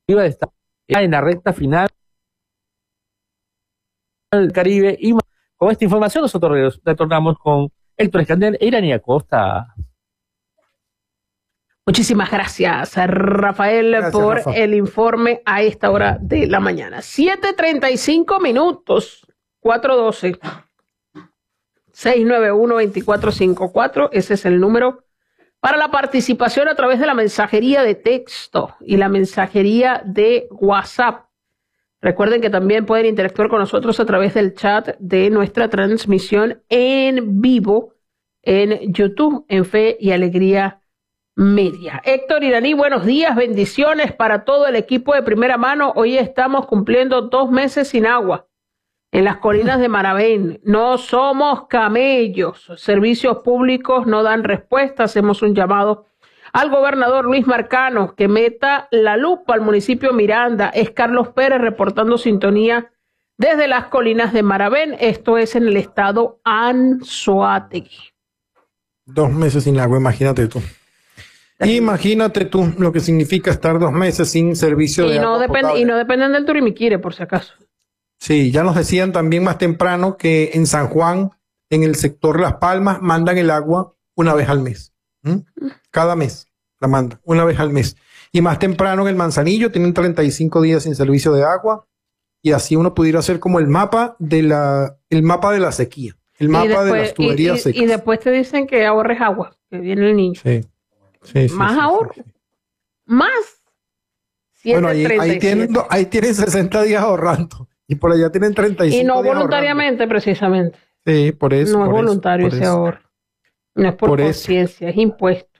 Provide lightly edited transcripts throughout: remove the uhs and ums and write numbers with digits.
Está en la recta final del Caribe y con esta información nosotros retornamos con Héctor Escandel e Iranía Costa. Muchísimas gracias, Rafael, por Rafa. El informe a esta hora de la mañana. 7:35 minutos, 4:12. 691-2454, ese es el número para la participación a través de la mensajería de texto y la mensajería de WhatsApp. Recuerden que también pueden interactuar con nosotros a través del chat de nuestra transmisión en vivo en YouTube, en Fe y Alegría Media. Héctor Iraní, buenos días, bendiciones para todo el equipo de Primera Mano. Hoy estamos cumpliendo 2 meses sin agua en las colinas de Maravén. No somos camellos. Servicios públicos no dan respuesta. Hacemos un llamado al gobernador Luis Marcano que meta la lupa al municipio Miranda. Es Carlos Pérez reportando sintonía desde las colinas de Maravén. Esto es en el estado Anzoátegui. 2 meses sin agua, imagínate tú. Imagínate tú lo que significa estar 2 meses sin servicio de agua potable. Y no dependen del Turimiquire, por si acaso. Sí, ya nos decían también más temprano que en San Juan, en el sector Las Palmas, mandan el agua una vez al mes. Cada mes la mandan, una vez al mes. Y más temprano en el Manzanillo tienen 35 días sin servicio de agua. Y así uno pudiera hacer como el mapa de la sequía. El mapa de las tuberías secas. Y después te dicen que ahorres agua, que viene el niño. Sí. Más ahorro. Sí. Más. Bueno, ahí tienen 60 días ahorrando. Y por allá tienen 35 y no días voluntariamente, ahorrando. Precisamente. Sí, por eso. No es voluntario ese ahorro. No es por conciencia, es impuesto.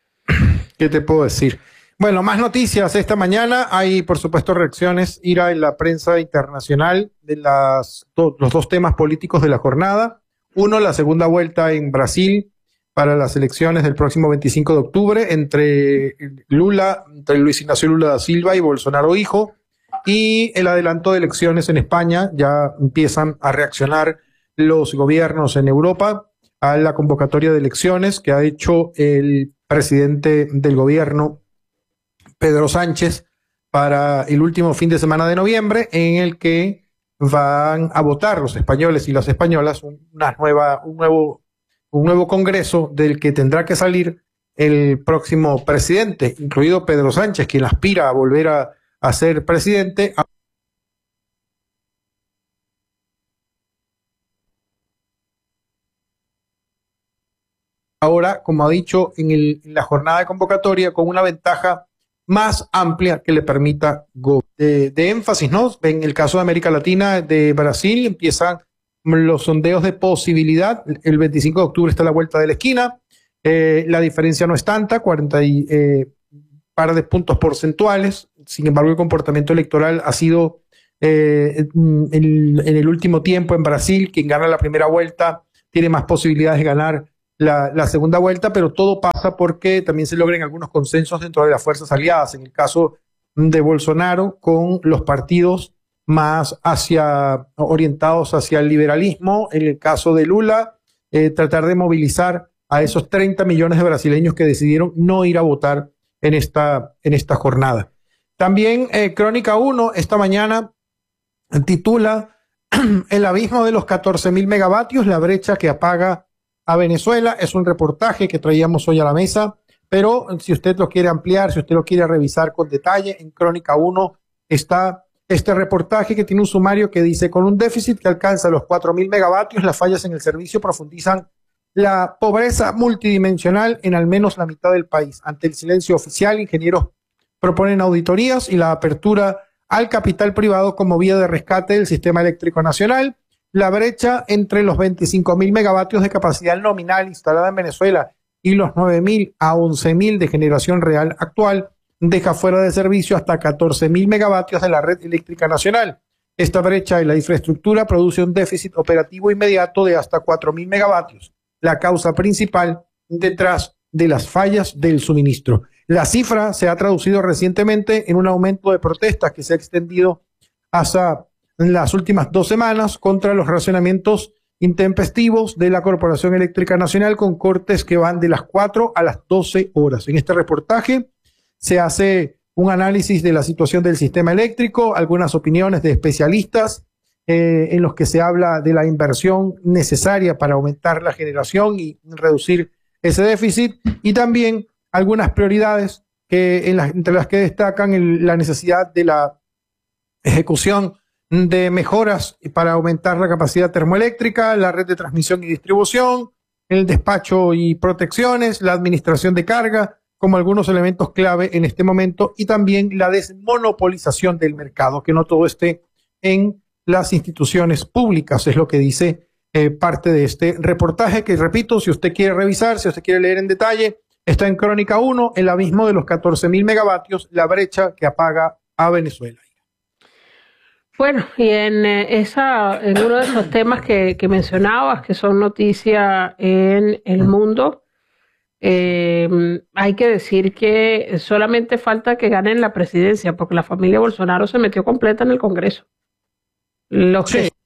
¿Qué te puedo decir? Bueno, más noticias esta mañana. Hay, por supuesto, reacciones, Ira, en la prensa internacional de los 2 temas políticos de la jornada. Uno, la segunda vuelta en Brasil para las elecciones del próximo 25 de octubre entre Luis Ignacio Lula da Silva y Bolsonaro hijo. Y el adelanto de elecciones en España. Ya empiezan a reaccionar los gobiernos en Europa a la convocatoria de elecciones que ha hecho el presidente del gobierno, Pedro Sánchez, para el último fin de semana de noviembre, en el que van a votar los españoles y las españolas un nuevo congreso del que tendrá que salir el próximo presidente, incluido Pedro Sánchez, quien aspira a volver a ser presidente. Ahora, como ha dicho en la jornada de convocatoria, con una ventaja más amplia que le permita de énfasis, ¿no? En el caso de América Latina, de Brasil, empiezan los sondeos de posibilidad. El 25 de octubre está a la vuelta de la esquina. La diferencia no es tanta, 40 par de puntos porcentuales. Sin embargo, el comportamiento electoral ha sido en el último tiempo en Brasil, quien gana la primera vuelta tiene más posibilidades de ganar la segunda vuelta, pero todo pasa porque también se logren algunos consensos dentro de las fuerzas aliadas. En el caso de Bolsonaro, con los partidos más orientados hacia el liberalismo. En el caso de Lula, tratar de movilizar a esos 30 millones de brasileños que decidieron no ir a votar en esta jornada. También Crónica 1 esta mañana titula El abismo de los 14.000 megavatios, la brecha que apaga a Venezuela. Es un reportaje que traíamos hoy a la mesa, pero si usted lo quiere ampliar, si usted lo quiere revisar con detalle, en Crónica 1 está este reportaje que tiene un sumario que dice: con un déficit que alcanza los 4.000 megavatios, las fallas en el servicio profundizan la pobreza multidimensional en al menos la mitad del país. Ante el silencio oficial, ingenieros proponen auditorías y la apertura al capital privado como vía de rescate del sistema eléctrico nacional. La brecha entre los 25.000 megavatios de capacidad nominal instalada en Venezuela y los 9.000 a 11.000 de generación real actual deja fuera de servicio hasta 14.000 megavatios de la red eléctrica nacional. Esta brecha en la infraestructura produce un déficit operativo inmediato de hasta 4.000 megavatios, la causa principal detrás de las fallas del suministro. La cifra se ha traducido recientemente en un aumento de protestas que se ha extendido hasta las últimas 2 semanas contra los racionamientos intempestivos de la Corporación Eléctrica Nacional, con cortes que van de las 4 a las 12 horas. En este reportaje se hace un análisis de la situación del sistema eléctrico, algunas opiniones de especialistas en los que se habla de la inversión necesaria para aumentar la generación y reducir ese déficit, y también algunas prioridades entre las que destacan la necesidad de la ejecución de mejoras para aumentar la capacidad termoeléctrica, la red de transmisión y distribución, el despacho y protecciones, la administración de carga, como algunos elementos clave en este momento, y también la desmonopolización del mercado, que no todo esté en las instituciones públicas, es lo que dice parte de este reportaje, que repito, si usted quiere revisar, si usted quiere leer en detalle, está en Crónica 1, el abismo de los 14.000 megavatios, la brecha que apaga a Venezuela. Bueno, y en uno de esos temas que mencionabas, que son noticia en el mundo, hay que decir que solamente falta que ganen la presidencia, porque la familia Bolsonaro se metió completa en el Congreso. Los que